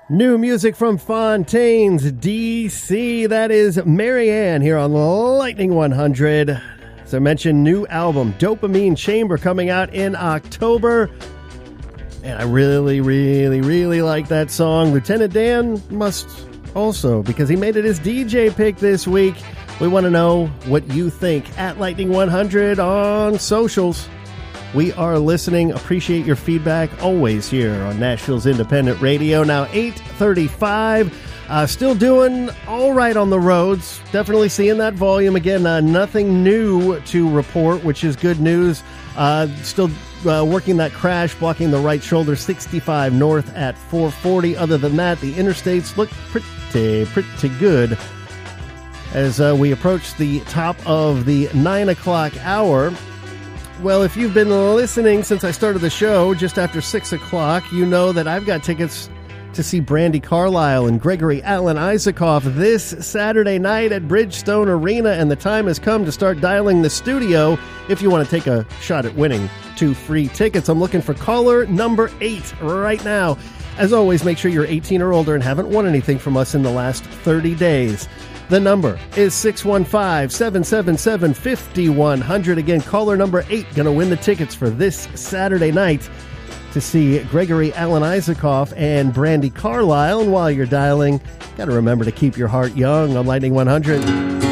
New music from Fontaines, D.C. That is Marianne here on Lightning 100. As I mentioned, new album, Dopamine Chamber, coming out in October. And I really, really, really like that song. Lieutenant Dan must also, because he made it his DJ pick this week. We want to know what you think at Lightning 100 on socials. We are listening. Appreciate your feedback always here on Nashville's Independent Radio. Now 8:35. Still doing all right on the roads. Definitely seeing that volume again. Nothing new to report, which is good news. Still working that crash, blocking the right shoulder, 65 north at 440. Other than that, the interstates look pretty good as we approach the top of the 9 o'clock hour. Well, if you've been listening since I started the show just after 6 o'clock, you know that I've got tickets to see Brandi Carlile and Gregory Alan Isakov this Saturday night at Bridgestone Arena, and the time has come to start dialing the studio if you want to take a shot at winning 2 free tickets. I'm looking for caller number 8 right now. As always, make sure you're 18 or older and haven't won anything from us in the last 30 days. The number is 615-777-5100. Again, caller number 8 going to win the tickets for this Saturday night to see Gregory Alan Isakov and Brandi Carlile. And while you're dialing, got to remember to keep your heart young on Lightning 100.